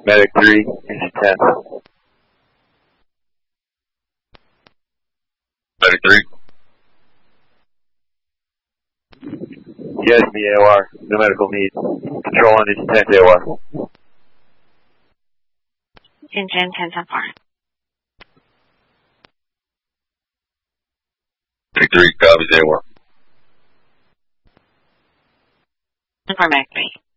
Medic 3, engine 10. Medic 3. Yes, me AOR. No medical need. Control on engine 10 to AOR. Engine 10 to 4. Medic 3, copies AOR. For Medic 3.